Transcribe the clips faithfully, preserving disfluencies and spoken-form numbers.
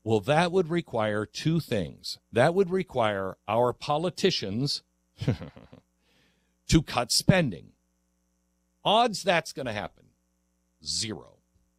Well, that would require two things. That would require our politicians to cut spending. Odds that's going to happen, zero.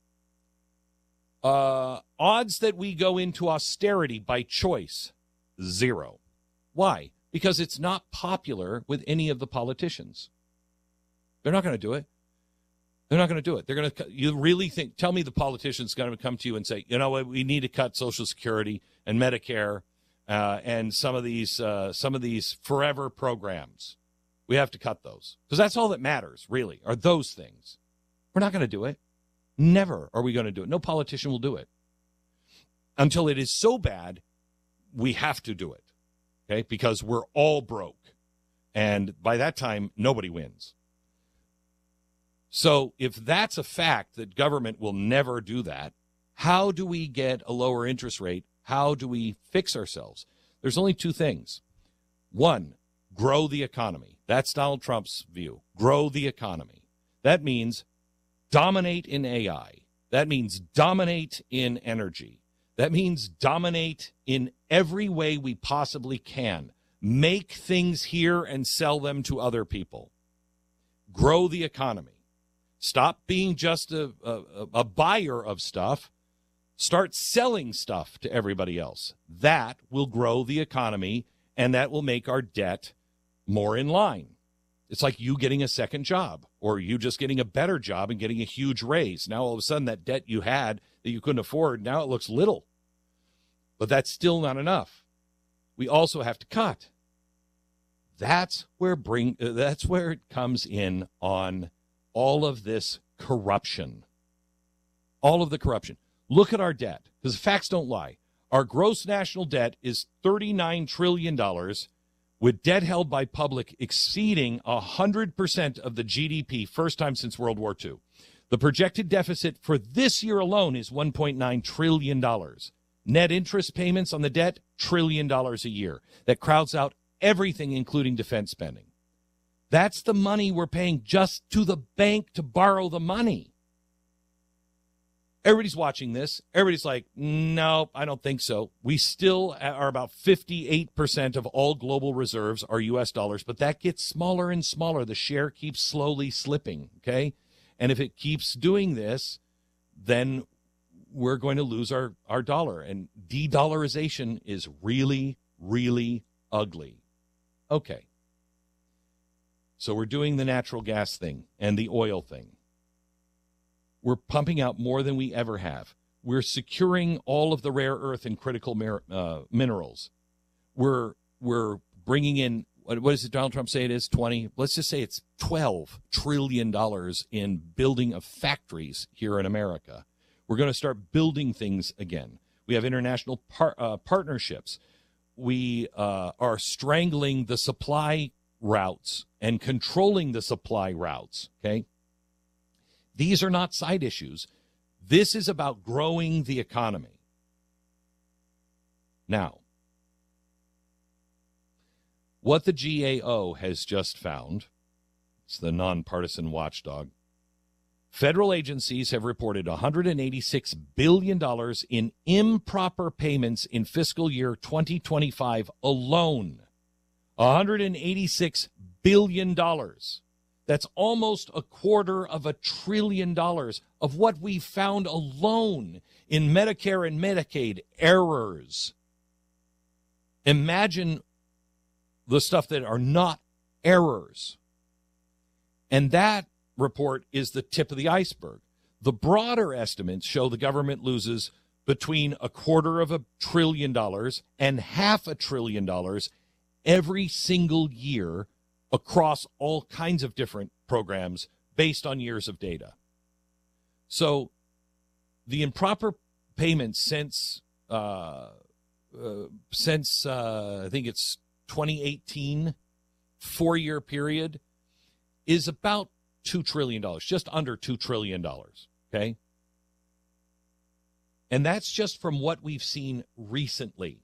Uh, odds that we go into austerity by choice, zero. Why? Because it's not popular with any of the politicians. They're not going to do it. They're not going to do it. They're going to. You really think? Tell me the politician's going to come to you and say, you know what? We need to cut Social Security and Medicare uh, and some of these uh, some of these forever programs. We have to cut those because that's all that matters. Really, are those things? We're not going to do it. Never are we going to do it. No politician will do it until it is so bad we have to do it. Okay, because we're all broke, and by that time nobody wins. So if that's a fact that government will never do that, how do we get a lower interest rate? How do we fix ourselves? There's only two things. One, grow the economy. That's Donald Trump's view. Grow the economy. That means dominate in A I. That means dominate in energy. That means dominate in every way we possibly can. Make things here and sell them to other people. Grow the economy. Stop being just a, a, a buyer of stuff. Start selling stuff to everybody else. That will grow the economy, and that will make our debt more in line. It's like you getting a second job or you just getting a better job and getting a huge raise. Now, all of a sudden, that debt you had that you couldn't afford, now it looks little. But that's still not enough. We also have to cut. That's where bring. Uh, that's where it comes in on all of this corruption, all of the corruption. Look at our debt, because facts don't lie. Our gross national debt is thirty-nine trillion dollars, with debt held by public exceeding one hundred percent of the G D P, first time since World War Two. The projected deficit for this year alone is one point nine trillion dollars. Net interest payments on the debt, trillion dollars a year. That crowds out everything, including defense spending. That's the money we're paying just to the bank to borrow the money. Everybody's watching this. Everybody's like, no, I don't think so. We still are about fifty-eight percent of all global reserves are U S dollars, but that gets smaller and smaller. The share keeps slowly slipping, okay? And if it keeps doing this, then we're going to lose our, our dollar. And de-dollarization is really, really ugly. Okay. So we're doing the natural gas thing and the oil thing. We're pumping out more than we ever have. We're securing all of the rare earth and critical mer- uh, minerals. We're we're bringing in, what, what does Donald Trump say it is, twenty? Let's just say it's twelve trillion dollars in building of factories here in America. We're going to start building things again. We have international par- uh, partnerships. We uh, are strangling the supply routes and controlling the supply routes, okay? These are not side issues. This is about growing the economy. Now, what the G A O has just found, it's the nonpartisan watchdog, federal agencies have reported one hundred eighty-six billion dollars in improper payments in fiscal year twenty twenty-five alone. one hundred eighty-six billion dollars. That's almost a quarter of a trillion dollars of what we found alone in Medicare and Medicaid errors. Imagine the stuff that are not errors. And that report is the tip of the iceberg. The broader estimates show the government loses between a quarter of a trillion dollars and half a trillion dollars every single year across all kinds of different programs based on years of data. So the improper payments since uh, uh, since uh, I think it's twenty eighteen, four-year period, is about two trillion dollars, just under two trillion dollars, okay? And that's just from what we've seen recently.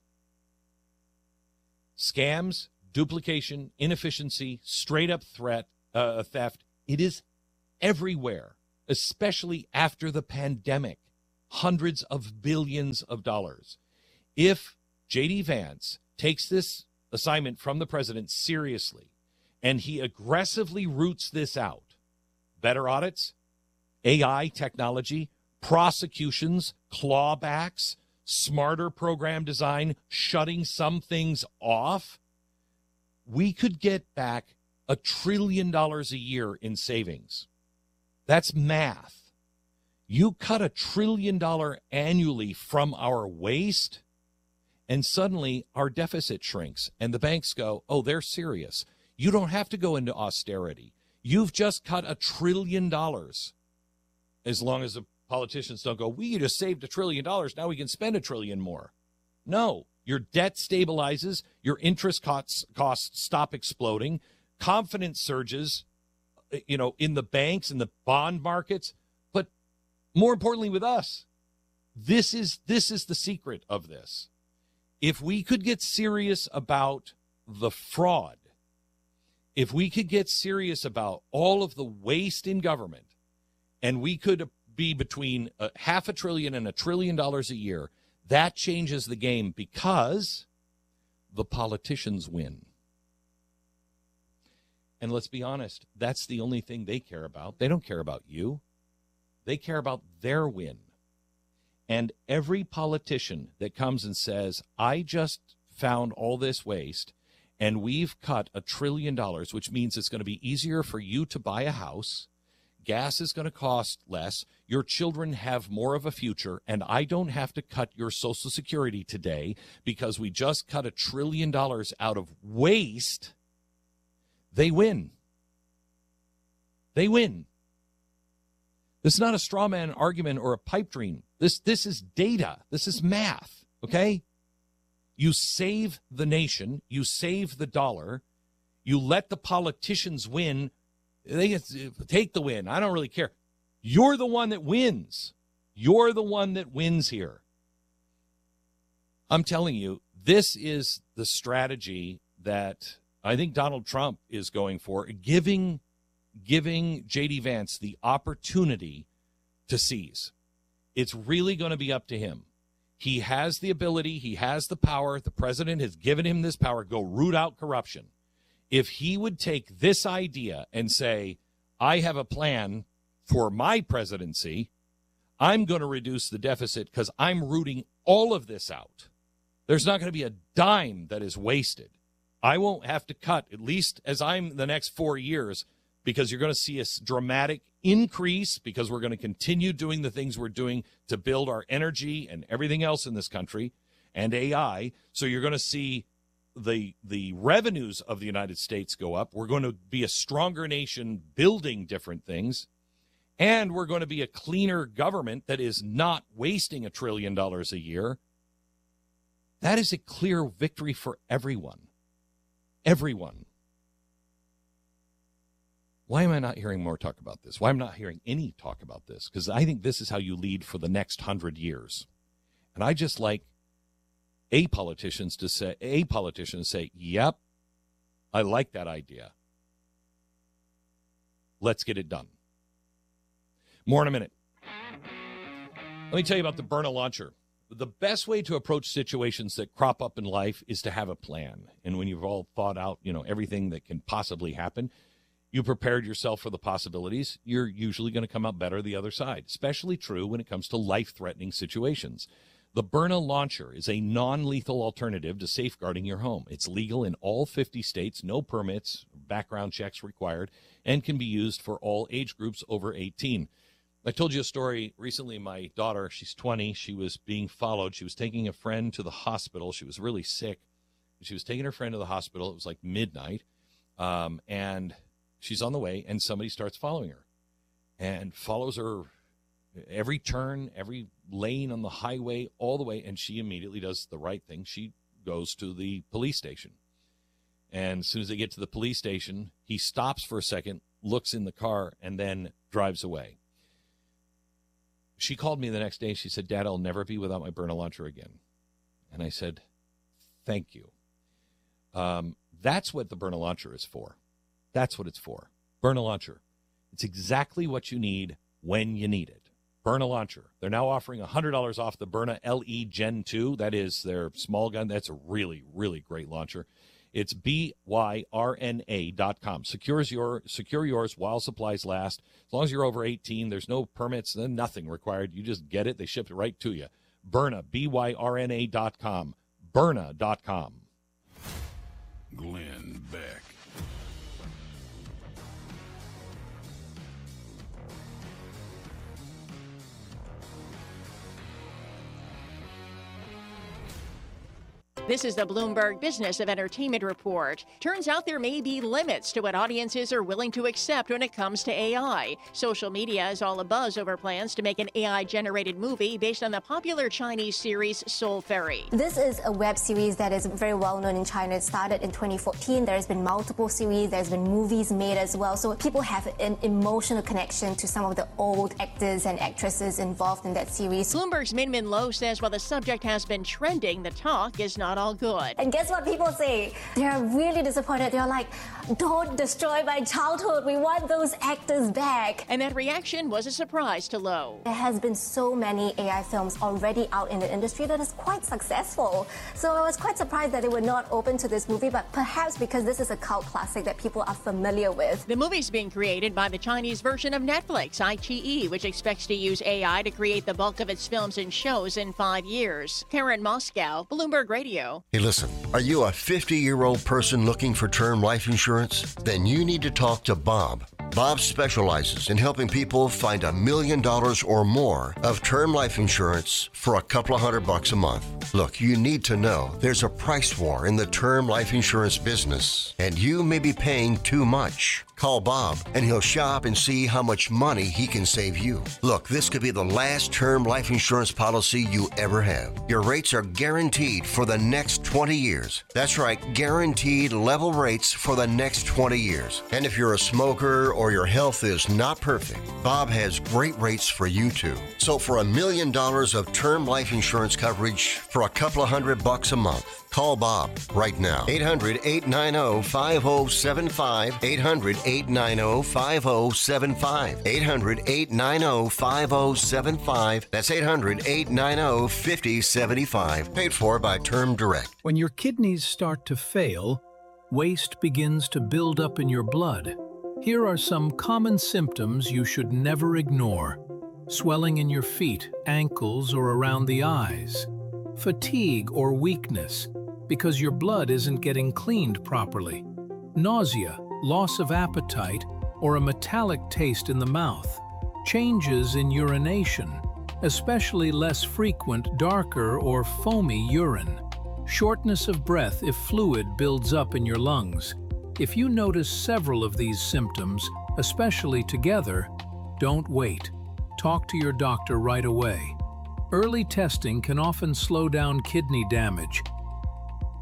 Scams, duplication, inefficiency, straight-up threat, uh, theft, it is everywhere, especially after the pandemic. Hundreds of billions of dollars. If J D Vance takes this assignment from the president seriously and he aggressively roots this out, better audits, A I technology, prosecutions, clawbacks, smarter program design, shutting some things off, we could get back a trillion dollars a year in savings. That's math. You cut a trillion dollar annually from our waste, and suddenly our deficit shrinks, and the banks go, oh, they're serious. You don't have to go into austerity. You've just cut a trillion dollars. As long as the politicians don't go, we just saved a trillion dollars, now we can spend a trillion more. No, your debt stabilizes, your interest costs, costs stop exploding, confidence surges, you know, in the banks and the bond markets, but more importantly with us, this is this is the secret of this. If we could get serious about the fraud, if we could get serious about all of the waste in government, and we could be between a half a trillion and a trillion dollars a year, that changes the game because the politicians win. And let's be honest, that's the only thing they care about. They don't care about you. They care about their win. And every politician that comes and says, I just found all this waste and we've cut a trillion dollars, which means it's going to be easier for you to buy a house. Gas is going to cost less. Your children have more of a future, and I don't have to cut your Social Security today because we just cut a trillion dollars out of waste. They win. They win. This is not a straw man argument or a pipe dream. This, this is data. This is math, okay? You save the nation. You save the dollar. You let the politicians win. They take the win. I don't really care. You're the one that wins. You're the one that wins here. I'm telling you, this is the strategy that I think Donald Trump is going for, giving, giving J D Vance the opportunity to seize. It's really going to be up to him. He has the ability. He has the power. The president has given him this power. Go root out corruption. If he would take this idea and say, I have a plan for my presidency, I'm going to reduce the deficit because I'm rooting all of this out. There's not going to be a dime that is wasted. I won't have to cut, at least as I'm the next four years, because you're going to see a dramatic increase because we're going to continue doing the things we're doing to build our energy and everything else in this country and A I. So you're going to see the the revenues of the United States go up. We're going to be a stronger nation building different things. And we're going to be a cleaner government that is not wasting a trillion dollars a year. That is a clear victory for everyone. Everyone. Why am I not hearing more talk about this? Why am I not hearing any talk about this? Because I think this is how you lead for the next hundred years. And I just like a politicians to say, a politician to say, yep, I like that idea. Let's get it done. More in a minute. Let me tell you about the Byrna launcher. The best way to approach situations that crop up in life is to have a plan. And when you've all thought out, you know, everything that can possibly happen, you prepared yourself for the possibilities, you're usually going to come out better the other side. Especially true when it comes to life-threatening situations. The Byrna launcher is a non-lethal alternative to safeguarding your home. It's legal in all fifty states, no permits, background checks required, and can be used for all age groups over eighteen. I told you a story recently. My daughter, she's twenty, she was being followed. She was taking a friend to the hospital. She was really sick. She was taking her friend to the hospital. It was like midnight, um, and she's on the way, and somebody starts following her and follows her every turn, every lane on the highway, all the way, and she immediately does the right thing. She goes to the police station. And as soon as they get to the police station, he stops for a second, looks in the car, and then drives away. She called me the next day. She said, Dad, I'll never be without my Byrna launcher again. And I said, thank you. Um, that's what the Byrna launcher is for. That's what it's for. Byrna launcher. It's exactly what you need when you need it. Byrna launcher. They're now offering one hundred dollars off the Byrna L E Gen two. That is their small gun. That's a really, really great launcher. It's B Y R N A dot com. Secures your, secure yours while supplies last. As long as you're over eighteen, there's no permits, then nothing required. You just get it. They ship it right to you. Byrna, B Y R N A dot com. Byrna dot com. Glenn Beck. This is the Bloomberg Business of Entertainment Report. Turns out there may be limits to what audiences are willing to accept when it comes to A I. Social media is all abuzz over plans to make an A I-generated movie based on the popular Chinese series Soul Fairy. This is a web series that is very well known in China. It started in twenty fourteen. There's been multiple series. There's been movies made as well. So people have an emotional connection to some of the old actors and actresses involved in that series. Bloomberg's Min-Min Lo says while the subject has been trending, the talk is not all good. And guess what people say? They're really disappointed. They're like, don't destroy my childhood. We want those actors back. And that reaction was a surprise to Lo. There has been so many A I films already out in the industry that is quite successful. So I was quite surprised that they were not open to this movie, but perhaps because this is a cult classic that people are familiar with. The movie's being created by the Chinese version of Netflix, iQIYI, which expects to use A I to create the bulk of its films and shows in five years. Karen Moscow, Bloomberg Radio. Hey, listen, are you a fifty-year-old person looking for term life insurance? Then you need to talk to Bob. Bob specializes in helping people find a million dollars or more of term life insurance for a couple of hundred bucks a month. Look, you need to know there's a price war in the term life insurance business, and you may be paying too much. Call Bob, and he'll shop and see how much money he can save you. Look, this could be the last term life insurance policy you ever have. Your rates are guaranteed for the next twenty years. That's right, guaranteed level rates for the next twenty years. And if you're a smoker or your health is not perfect, Bob has great rates for you too. So for a million dollars of term life insurance coverage for a couple of hundred bucks a month, call Bob right now. eight hundred, eight nine zero, five zero seven five. eight hundred, eight nine zero, five zero seven five. eight hundred, eight nine zero, five zero seven five. That's eight hundred, eight nine zero, five zero seven five. Paid for by Term Direct. When your kidneys start to fail, waste begins to build up in your blood. Here are some common symptoms you should never ignore. Swelling in your feet, ankles, or around the eyes. Fatigue or weakness, because your blood isn't getting cleaned properly. Nausea, loss of appetite, or a metallic taste in the mouth. Changes in urination, especially less frequent, darker, or foamy urine. Shortness of breath if fluid builds up in your lungs. If you notice several of these symptoms, especially together, don't wait. Talk to your doctor right away. Early testing can often slow down kidney damage